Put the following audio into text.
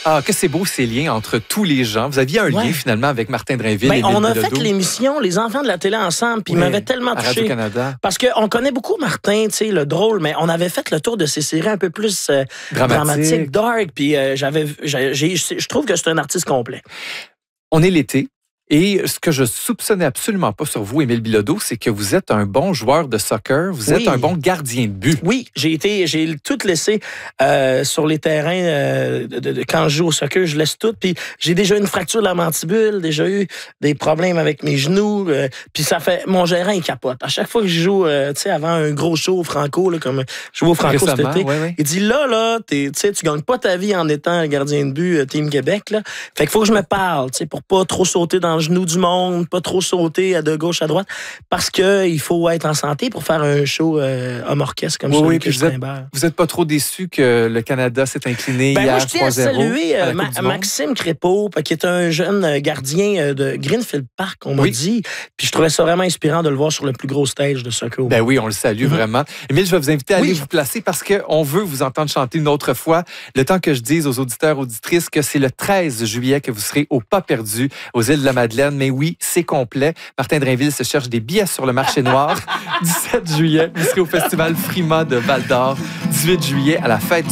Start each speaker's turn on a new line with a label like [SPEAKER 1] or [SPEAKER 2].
[SPEAKER 1] Ah, que c'est beau ces liens entre tous les gens. Vous aviez un lien finalement avec Martin Drainville et
[SPEAKER 2] on a
[SPEAKER 1] Bilodeau.
[SPEAKER 2] fait l'émission Les enfants de la télé ensemble, puis il m'avait tellement touché.
[SPEAKER 1] Radio-Canada.
[SPEAKER 2] Parce qu'on connaît beaucoup Martin, tu sais, le drôle, mais on avait fait le tour de ses séries un peu plus dramatiques, dark, puis je trouve que c'est un artiste complet.
[SPEAKER 1] On est l'été. Et ce que je soupçonnais absolument pas sur vous, Émile Bilodeau, c'est que vous êtes un bon joueur de soccer, vous êtes un bon gardien de but.
[SPEAKER 2] Oui, j'ai tout laissé sur les terrains quand je joue au soccer, je laisse tout. Puis j'ai déjà eu une fracture de la mandibule, déjà eu des problèmes avec mes genoux. Puis ça fait, mon gérant il capote. À chaque fois que je joue, tu sais, avant un gros show au Franco, là, comme je joue au Franco cet été, il dit là, tu gagnes pas ta vie en étant un gardien de but Team Québec là. Fait qu'il faut que je me parle, tu sais, pour pas trop sauter dans le genou du monde, pas trop sauter de gauche à droite, parce que il faut être en santé pour faire un show homme-orchestre comme celui que je trimballe.
[SPEAKER 1] Vous n'êtes pas trop déçu que le Canada s'est incliné hier 3-0?
[SPEAKER 2] Moi, je tiens à saluer Maxime Crépeau, qui est un jeune gardien de Greenfield Park, on m'a dit. Puis je trouvais ça vraiment inspirant de le voir sur le plus gros stage de soccer.
[SPEAKER 1] Ben oui, on le salue vraiment. Émile, je vais vous inviter à aller vous placer parce qu'on veut vous entendre chanter une autre fois. Le temps que je dise aux auditeurs, auditrices que c'est le 13 juillet que vous serez au Pas perdu aux îles de la Madeleine. Mais oui, c'est complet. Martin Drainville se cherche des billets sur le marché noir. 17 juillet, vous serez au Festival Frima de Val-d'Or. 18 juillet, à la fête